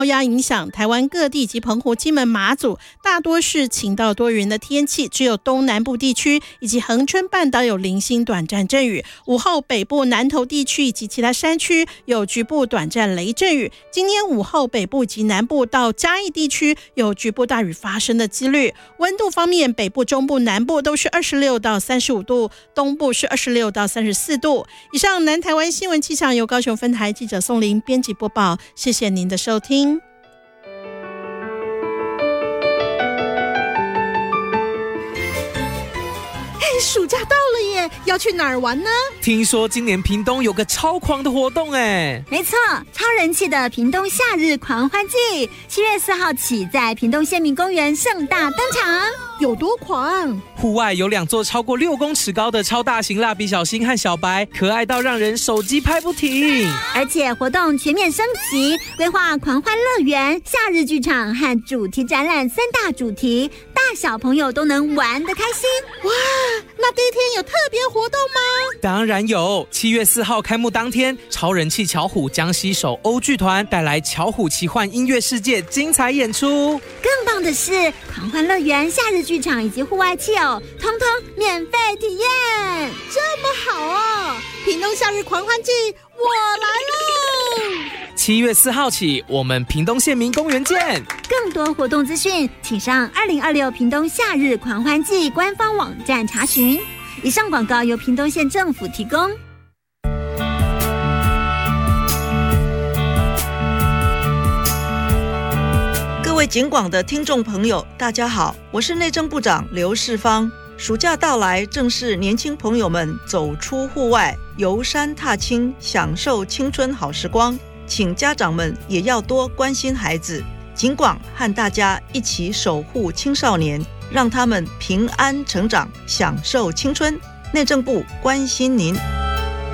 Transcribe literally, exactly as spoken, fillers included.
高压影响台湾各地及澎湖、金门、马祖，大多是晴到多云的天气，只有东南部地区以及恒春半岛有零星短暂阵雨。午后北部南投地区以及其他山区有局部短暂雷阵雨。今天午后北部及南部到嘉义地区有局部大雨发生的几率。温度方面，北部、中部、南部都是二十六到三十五度，东部是二十六到三十四度。以上南台湾新闻气象由高雄分台记者宋玲编辑播报，谢谢您的收听。暑假到了耶，要去哪儿玩呢？ 听说今年屏东有个超狂的活动哎！ 没错，超人气的屏东夏日狂欢季，七月四号起在屏东县民公园盛大登场。 有多狂？ 户外有两座超过六公尺高的超大型蜡笔小新和小白，可爱到让人手机拍不停。 而且活动全面升级，规划狂欢乐园、夏日剧场和主题展览三大主题，大小朋友都能玩得开心。 哇，那第一天有特别活动吗？ 当然有，七月四号开幕当天，超人气巧虎将携手欧剧团带来巧虎奇幻音乐世界精彩演出。 更棒的是，狂欢乐园、夏日剧场以及户外汽友，通通免费体验。 这么好哦！屏东夏日狂欢季，我来喽！ 七月四号起，我们屏东县民公园见。 更多活动资讯，请上二零二六屏东夏日狂欢季官方网站查询。以上广告由屏东县政府提供。 各位警广的听众朋友，大家好，我是内政部长刘世芳。暑假到来，正是年轻朋友们走出户外、游山踏青、享受青春好时光。请家长们也要多关心孩子，警广和大家一起守护青少年，让他们平安成长，享受青春。内政部关心您。